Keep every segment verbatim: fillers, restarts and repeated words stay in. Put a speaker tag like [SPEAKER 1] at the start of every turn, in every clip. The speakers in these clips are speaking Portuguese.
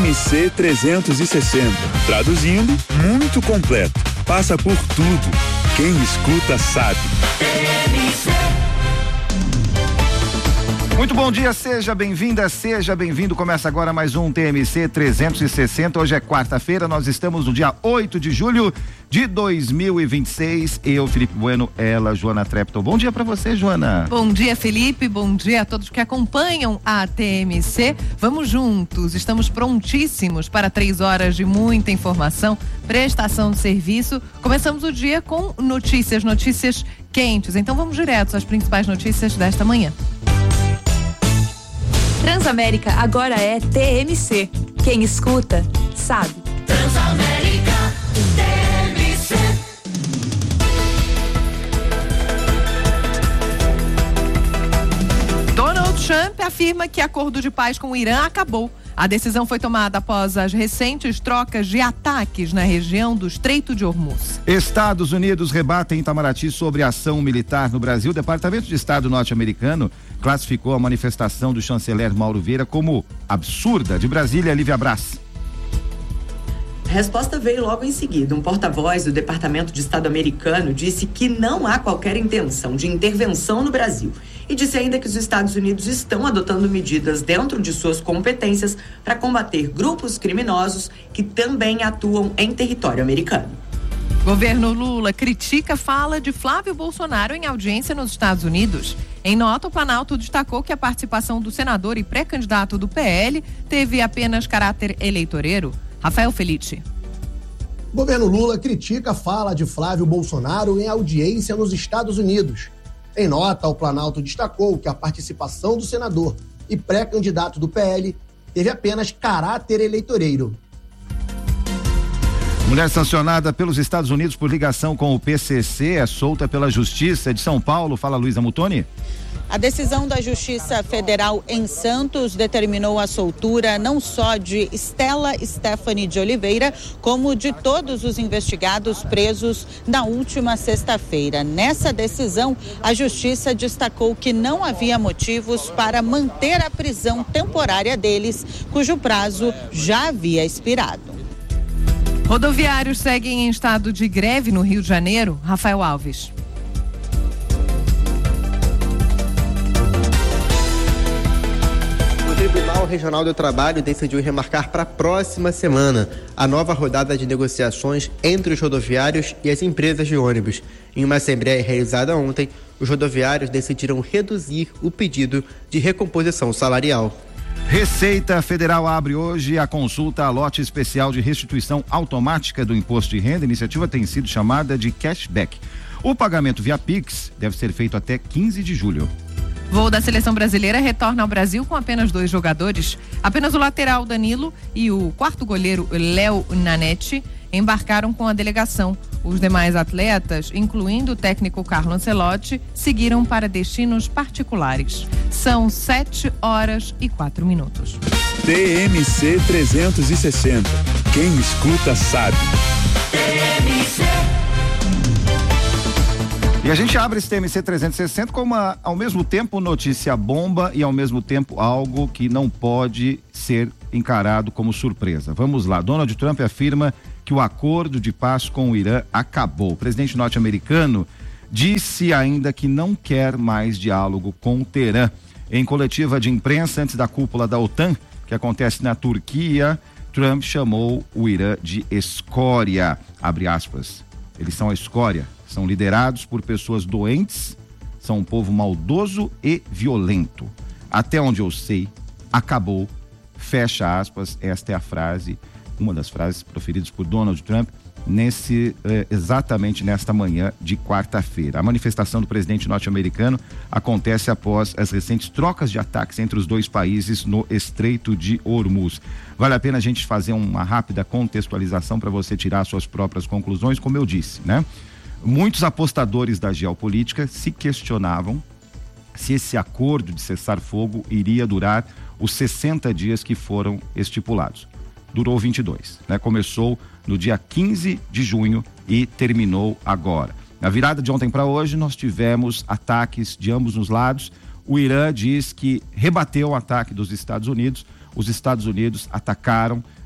[SPEAKER 1] M C trezentos e sessenta. Traduzindo, muito completo. Passa por tudo. Quem escuta sabe.
[SPEAKER 2] Muito bom dia, seja bem-vinda, seja bem-vindo. Começa agora mais um T M C trezentos e sessenta. Hoje é quarta-feira, nós estamos no dia oito de julho de dois mil e vinte e seis. Eu, Felipe Bueno, ela, Joana Trepton. Bom dia pra você, Joana.
[SPEAKER 3] Bom dia, Felipe. Bom dia a todos que acompanham a T M C. Vamos juntos, estamos prontíssimos para três horas de muita informação, prestação de serviço. Começamos o dia com notícias, notícias quentes. Então vamos direto às principais notícias desta manhã.
[SPEAKER 4] Transamérica agora é T M C. Quem escuta, sabe.
[SPEAKER 5] Transamérica, T M C.
[SPEAKER 3] Donald Trump afirma que acordo de paz com o Irã acabou. A decisão foi tomada após as recentes trocas de ataques na região do Estreito de Hormuz.
[SPEAKER 2] Estados Unidos rebatem em Itamaraty sobre ação militar no Brasil. O Departamento de Estado norte-americano classificou a manifestação do chanceler Mauro Vieira como absurda. De Brasília, Lívia Brás.
[SPEAKER 6] A resposta veio logo em seguida. Um porta-voz do Departamento de Estado americano disse que não há qualquer intenção de intervenção no Brasil e disse ainda que os Estados Unidos estão adotando medidas dentro de suas competências para combater grupos criminosos que também atuam em território americano.
[SPEAKER 3] Governo Lula critica a fala de Flávio Bolsonaro em audiência nos Estados Unidos. Em nota, o Planalto destacou que a participação do senador e pré-candidato do P L teve apenas caráter eleitoreiro. Rafael Felite.
[SPEAKER 7] O governo Lula critica a fala de Flávio Bolsonaro em audiência nos Estados Unidos. Em nota, o Planalto destacou que a participação do senador e pré-candidato do P L teve apenas caráter eleitoreiro.
[SPEAKER 2] Mulher sancionada pelos Estados Unidos por ligação com o P C C é solta pela Justiça de São Paulo. Fala, Luísa Mutoni.
[SPEAKER 8] A decisão da Justiça Federal em Santos determinou a soltura não só de Stella Stephanie de Oliveira, como de todos os investigados presos na última sexta-feira. Nessa decisão, a Justiça destacou que não havia motivos para manter a prisão temporária deles, cujo prazo já havia expirado.
[SPEAKER 3] Rodoviários seguem em estado de greve no Rio de Janeiro. Rafael Alves.
[SPEAKER 9] O Tribunal Regional do Trabalho decidiu remarcar para a próxima semana a nova rodada de negociações entre os rodoviários e as empresas de ônibus. Em uma assembleia realizada ontem, os rodoviários decidiram reduzir o pedido de recomposição salarial.
[SPEAKER 2] Receita Federal abre hoje a consulta a lote especial de restituição automática do imposto de renda. A iniciativa tem sido chamada de cashback. O pagamento via Pix deve ser feito até quinze de julho.
[SPEAKER 3] Voo da seleção brasileira retorna ao Brasil com apenas dois jogadores. Apenas o lateral Danilo e o quarto goleiro Léo Nanete embarcaram com a delegação. Os demais atletas, incluindo o técnico Carlo Ancelotti, seguiram para destinos particulares. São sete horas e quatro minutos.
[SPEAKER 1] T M C trezentos e sessenta. Quem escuta sabe.
[SPEAKER 5] T M C.
[SPEAKER 2] E a gente abre esse T M C trezentos e sessenta com uma, ao mesmo tempo, notícia bomba e ao mesmo tempo algo que não pode ser encarado como surpresa. Vamos lá. Donald Trump afirma que o acordo de paz com o Irã acabou. O presidente norte-americano disse ainda que não quer mais diálogo com o Teherã. Em coletiva de imprensa antes da cúpula da OTAN, que acontece na Turquia, Trump chamou o Irã de escória, abre aspas. Eles são a escória, são liderados por pessoas doentes, são um povo maldoso e violento. Até onde eu sei, acabou, fecha aspas. Esta é a frase, uma das frases proferidas por Donald Trump nesse, eh, exatamente nesta manhã de quarta-feira. A manifestação do presidente norte-americano acontece após as recentes trocas de ataques entre os dois países no Estreito de Hormuz. Vale a pena a gente fazer uma rápida contextualização para você tirar suas próprias conclusões, como eu disse, né? Muitos apostadores da geopolítica se questionavam se esse acordo de cessar-fogo iria durar os sessenta dias que foram estipulados. Durou vinte e dois, né? Começou no dia quinze de junho e terminou agora. Na virada de ontem para hoje, nós tivemos ataques de ambos os lados. O Irã diz que rebateu o ataque dos Estados Unidos. Os Estados Unidos atacaram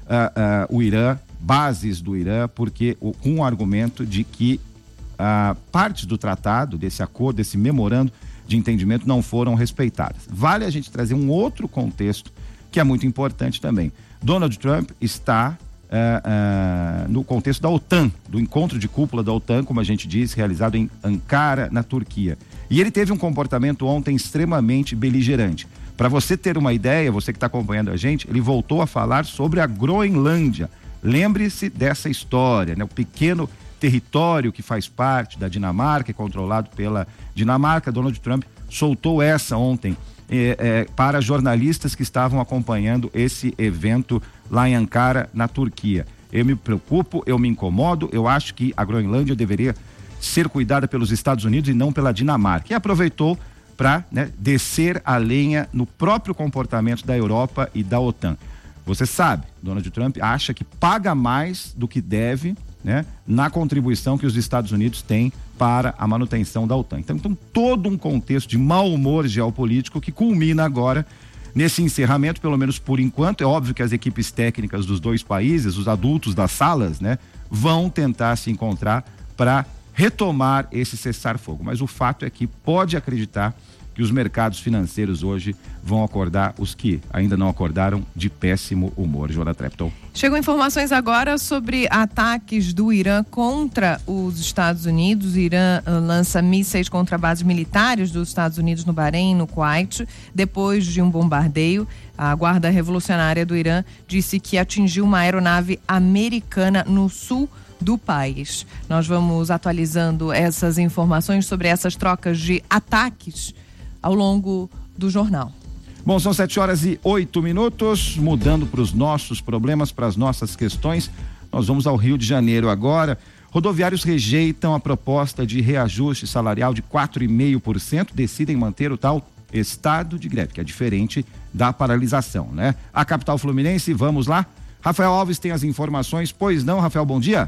[SPEAKER 2] uh, uh, o Irã, bases do Irã, porque o, com o argumento de que uh, partes do tratado, desse acordo, desse memorando de entendimento não foram respeitadas. Vale a gente trazer um outro contexto que é muito importante também. Donald Trump está uh, uh, no contexto da OTAN, do encontro de cúpula da OTAN, como a gente disse, realizado em Ankara, na Turquia. E ele teve um comportamento ontem extremamente beligerante. Para você ter uma ideia, você que está acompanhando a gente, ele voltou a falar sobre a Groenlândia. Lembre-se dessa história, né? O pequeno território que faz parte da Dinamarca, é controlado pela Dinamarca. Donald Trump soltou essa ontem é, é, para jornalistas que estavam acompanhando esse evento lá em Ankara, na Turquia. Eu me preocupo, eu me incomodo, eu acho que a Groenlândia deveria ser cuidada pelos Estados Unidos e não pela Dinamarca. E aproveitou para, né, descer a lenha no próprio comportamento da Europa e da OTAN. Você sabe, Donald Trump acha que paga mais do que deve, né, na contribuição que os Estados Unidos têm para a manutenção da OTAN. Então, então, todo um contexto de mau humor geopolítico que culmina agora nesse encerramento, pelo menos por enquanto. É óbvio que as equipes técnicas dos dois países, os adultos das salas, né, vão tentar se encontrar para retomar esse cessar-fogo. Mas o fato é que pode acreditar que os mercados financeiros hoje vão acordar, os que ainda não acordaram, de péssimo humor. Joana Trepton.
[SPEAKER 3] Chegam informações agora sobre ataques do Irã contra os Estados Unidos. O Irã lança mísseis contra bases militares dos Estados Unidos no Bahrein e no Kuwait, depois de um bombardeio. A Guarda Revolucionária do Irã disse que atingiu uma aeronave americana no sul do país. Nós vamos atualizando essas informações sobre essas trocas de ataques ao longo do jornal.
[SPEAKER 2] Bom, são sete horas e oito minutos, mudando para os nossos problemas, para as nossas questões. Nós vamos ao Rio de Janeiro agora. Rodoviários rejeitam a proposta de reajuste salarial de quatro vírgula cinco por cento, decidem manter o tal estado de greve, que é diferente da paralisação, né? A capital fluminense, vamos lá? Rafael Alves tem as informações, pois não, Rafael, bom dia.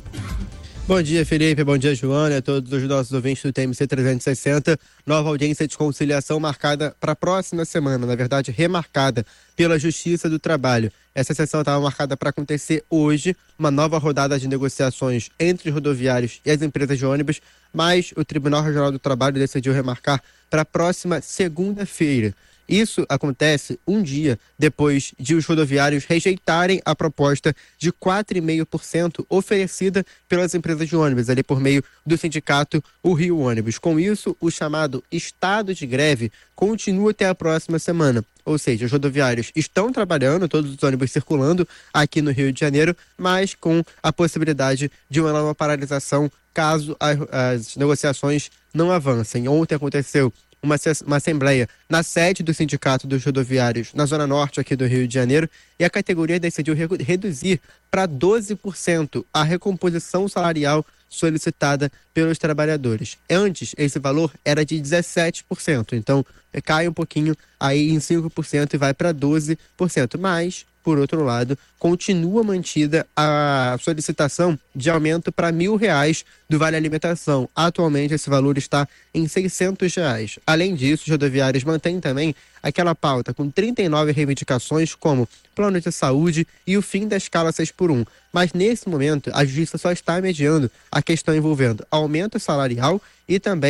[SPEAKER 9] Bom dia, Felipe. Bom dia, Joana, a todos os nossos ouvintes do T M C trezentos e sessenta. Nova audiência de conciliação marcada para a próxima semana, na verdade, remarcada pela Justiça do Trabalho. Essa sessão estava marcada para acontecer hoje, uma nova rodada de negociações entre os rodoviários e as empresas de ônibus, mas o Tribunal Regional do Trabalho decidiu remarcar para a próxima segunda-feira. Isso acontece um dia depois de os rodoviários rejeitarem a proposta de quatro vírgula cinco por cento oferecida pelas empresas de ônibus, ali por meio do sindicato O Rio Ônibus. Com isso, o chamado estado de greve continua até a próxima semana. Ou seja, os rodoviários estão trabalhando, todos os ônibus circulando aqui no Rio de Janeiro, mas com a possibilidade de uma nova paralisação caso as negociações não avancem. Ontem aconteceu Uma, uma assembleia na sede do Sindicato dos Rodoviários na Zona Norte aqui do Rio de Janeiro, e a categoria decidiu re- reduzir para doze por cento a recomposição salarial solicitada pelos trabalhadores. Antes, esse valor era de dezessete por cento, então cai um pouquinho aí em cinco por cento e vai para doze por cento, mas, por outro lado, continua mantida a solicitação de aumento para mil reais do Vale Alimentação. Atualmente, esse valor está em seiscentos reais. Além disso, os rodoviários mantêm também aquela pauta com trinta e nove reivindicações, como plano de saúde e o fim da escala seis por um. Mas, nesse momento, a Justiça só está mediando a questão envolvendo aumento salarial e também